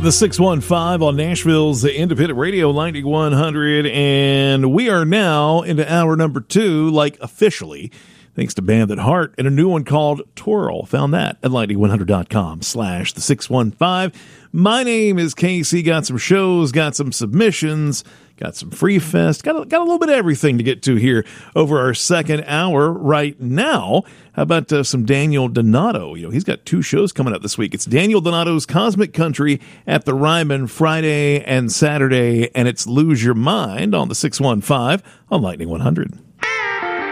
The 615 on Nashville's Independent Radio 9100, and we are now into hour number 2, like officially, thanks to Band That Heart and a new one called Twirl. Found that at 9100.com/the615. My name is Casey. Got some shows, got some submissions, got some Free Fest, got a little bit of everything to get to here over our second hour right now. How about some Daniel Donato? You know, he's got 2 shows coming up this week. It's Daniel Donato's Cosmic Country at the Ryman Friday and Saturday, and it's Lose Your Mind on the 615 on Lightning 100.